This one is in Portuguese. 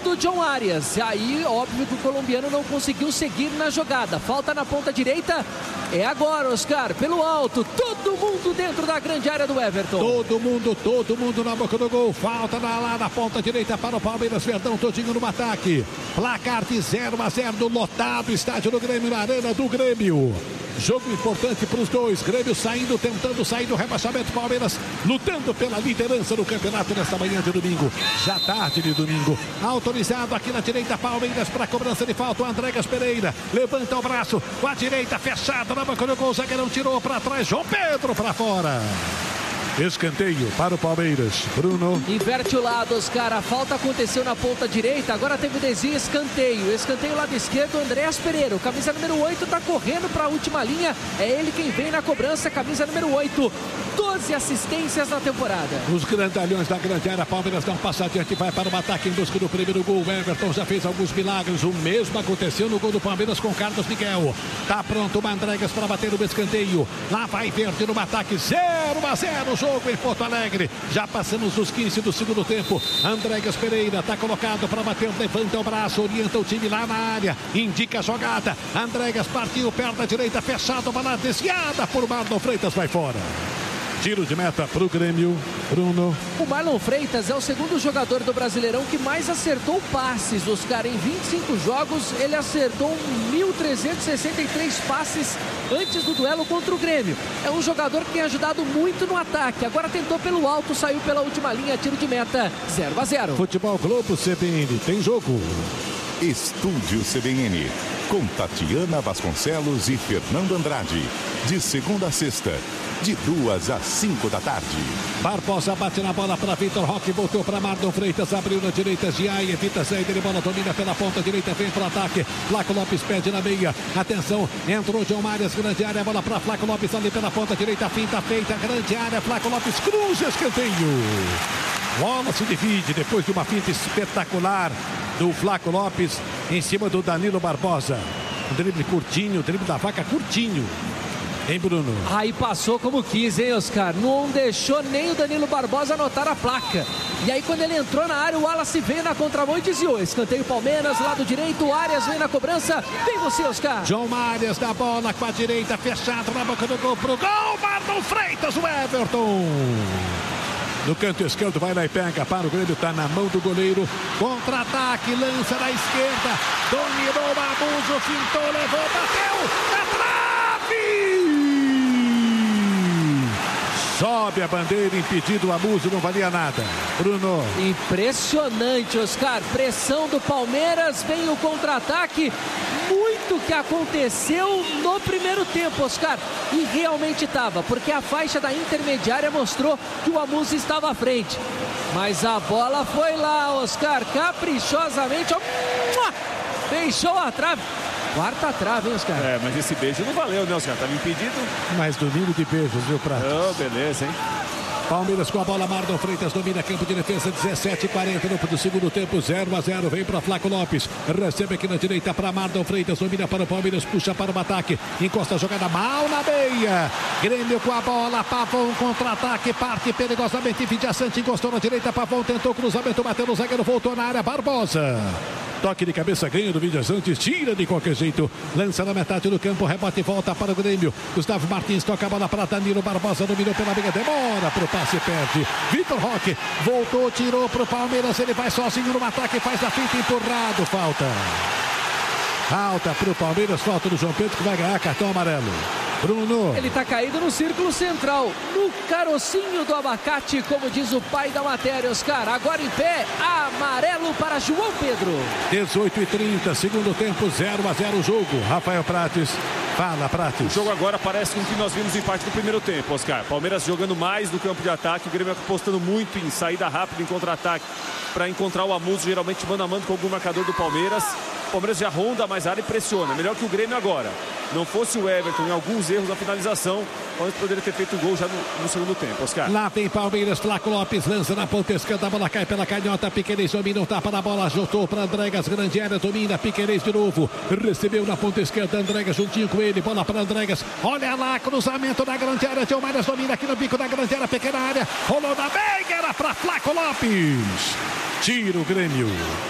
do John Arias. E aí, óbvio que o colombiano não conseguiu seguir na jogada. Falta na ponta direita. É agora, Oscar, pelo alto. Todo mundo dentro da grande área do Everton. Todo mundo na boca do gol. Falta lá na ponta direita para o Palmeiras. Verdão todinho no ataque. Placar de 0-0 no lotado estádio do Grêmio, na arena do Grêmio. Jogo importante para os dois. Grêmio saindo, tentando sair do rebaixamento. Palmeiras lutando pela liderança do campeonato nesta manhã de domingo. Já tarde de domingo. Autorizado aqui na direita. Palmeiras para a cobrança de falta. O Andregas Pereira levanta o braço com a direita fechada na boca do gol. O zagueirão tirou para trás. João Pedro para fora. Escanteio para o Palmeiras. Bruno. Inverte o lado, Oscar. A falta aconteceu na ponta direita. Agora teve o desvio, escanteio. Escanteio lado esquerdo, Andréas Pereira. O camisa número 8 está correndo para a última linha. É ele quem vem na cobrança. Camisa número 8. 12 assistências na temporada. Os grandalhões da grande área. Palmeiras dá um passo adiante, vai para o ataque em busca do primeiro gol. O Everton já fez alguns milagres. O mesmo aconteceu no gol do Palmeiras com Carlos Miguel. Tá pronto o Andregas para bater o escanteio. Lá vai Verde no ataque. 0-0 jogo em Porto Alegre. Já passamos os 15 do segundo tempo. Andregas Pereira está colocado para bater. Levanta o braço, orienta o time lá na área. Indica a jogada. Andregas partiu, perna direita, fechado, bola desviada por Marlon Freitas, vai fora. Tiro de meta para o Grêmio. Bruno. O Marlon Freitas é o segundo jogador do Brasileirão que mais acertou passes. Oscar, em 25 jogos, ele acertou 1.363 passes antes do duelo contra o Grêmio. É um jogador que tem ajudado muito no ataque. Agora tentou pelo alto, saiu pela última linha. Tiro de meta, 0-0. Futebol Globo CBN, tem jogo. Estúdio CBN, com Tatiana Vasconcelos e Fernando Andrade. De segunda a sexta, de 2 às 5 da tarde. Barbosa bate na bola para Vitor Roque, voltou para Marlon Freitas, abriu na direita, Giai, evita a saída de bola, domina pela ponta direita, vem para o ataque. Flaco Lopes pede na meia. Atenção, entrou John Arias, grande área, bola para Flaco Lopes ali pela ponta direita, finta feita, grande área, Flaco Lopes cruza, escanteio. Bola se divide depois de uma finta espetacular do Flaco Lopes em cima do Danilo Barbosa. Um drible curtinho, o drible da vaca curtinho. Hein, Bruno? Aí passou como quis, hein, Oscar? Não deixou nem o Danilo Barbosa anotar a placa. E aí, quando ele entrou na área, o Wallace veio na contramão e desviou. Escanteio Palmeiras, lado direito, o Arias vem na cobrança. Vem você, Oscar. João Arias da bola com a direita, fechado na boca do gol pro gol. Marlon Freitas, o Everton. No canto esquerdo, vai lá e pega para o Grêmio, tá na mão do goleiro. Contra-ataque, lança na esquerda. Dominou o Abuso, fintou, levou, bateu. Na trave! Sobe a bandeira, impedido o abuso, não valia nada. Bruno. Impressionante, Oscar. Pressão do Palmeiras, vem o contra-ataque. Muito que aconteceu no primeiro tempo, Oscar. E realmente estava, porque a faixa da intermediária mostrou que o Amuso estava à frente. Mas a bola foi lá, Oscar, caprichosamente. Beijou a trave. Quarta trave, hein, Oscar? É, mas esse beijo não valeu, né, Oscar? Tava impedido. Mais domingo de beijos, viu, Prato? Oh, beleza, hein? Palmeiras com a bola, Marlon Freitas domina campo de defesa, 17:40 no segundo tempo, 0-0, vem para Flaco Lopes, recebe aqui na direita para Marlon Freitas, domina para o Palmeiras, puxa para o ataque, encosta a jogada mal na meia, Grêmio com a bola, Pavão contra-ataque, parte perigosamente, Vidia Sante encostou na direita, Pavão tentou cruzamento, bateu no zagueiro, voltou na área, Barbosa. Toque de cabeça, ganha do Vidia Sante, tira de qualquer jeito, lança na metade do campo, rebote e volta para o Grêmio. Gustavo Martins toca a bola para Danilo Barbosa, dominou pela meia, demora para o passe, perde. Vitor Roque voltou, tirou para o Palmeiras, ele vai sozinho no ataque, faz a finta, empurrado, falta. Falta para o Palmeiras, falta do João Pedro que vai ganhar cartão amarelo. Bruno. Ele está caído no círculo central, no carocinho do abacate, como diz o pai da matéria, Oscar. Agora em pé, amarelo para João Pedro. 18:30, segundo tempo, 0-0 o jogo. Rafael Prates. Fala, Prates. O jogo agora parece com o que nós vimos em parte do primeiro tempo, Oscar. Palmeiras jogando mais no campo de ataque, o Grêmio apostando muito em saída rápida, em contra-ataque, para encontrar o Amuso, geralmente mano a mano com algum marcador do Palmeiras. O Palmeiras já ronda mais a área e pressiona. Melhor que o Grêmio agora. Não fosse o Everton em alguns erros na finalização, o Palmeiras poderia ter feito o gol já no segundo tempo, Oscar. Lá vem Palmeiras, Flaco Lopes lança na ponta esquerda, a bola cai pela canhota, Piquerez domina, tapa na bola, juntou para Andregas, grande área, domina, Piquerez de novo, recebeu na ponta esquerda, Andregas juntinho com ele, bola para Andregas, olha lá, cruzamento da grande área, John Arias domina aqui no bico da grande área, pequena área, rolou na meia, era para Flaco Lopes, tira o Grêmio.